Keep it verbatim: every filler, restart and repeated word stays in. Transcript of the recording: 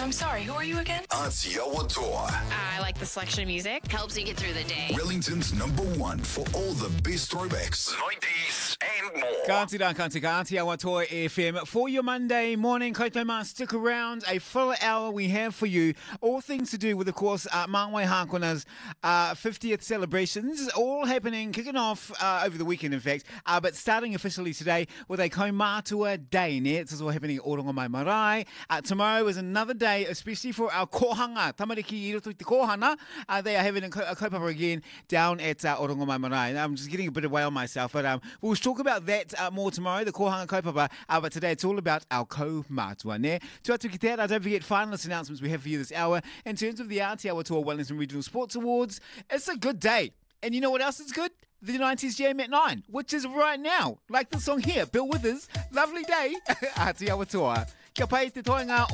I'm sorry, who are you again? Aotearoa Toa. I like the selection of music. Helps you get through the day. Wellington's number one for all the best throwbacks. nineties and more. Ka tira, ka tika, Aotearoa Toa F M. For your Monday morning, koutou, stick around. A full hour we have for you. All things to do with, of course, uh, Mangwai Hakona's uh, fiftieth celebrations. All happening, kicking off uh, over the weekend, in fact. Uh, but starting officially today with a Kaumātua Day. Ne? This is all happening at Orongo Mai Marae. Uh, tomorrow is another day, especially for our kohanga. Tamariki i roto i te kohanga. Uh, they are having a, a kaupapa again down at uh, Orongo Mai Marae. I'm just getting a bit away on myself, but um, we'll talk about that uh, more tomorrow, the kohanga kaupapa. Uh, but today it's all about our kaumātua. Ne? Tu atu ki te ara, don't forget finalist announcements we have for you this hour. In terms of the Aotearoa Toa Wellington Regional Sports Awards, it's a good day. And you know what else is good? The nineties Jam at nine, which is right now. Like the song here, Bill Withers, Lovely Day. Aotearoa Toa. Kia pai te toenga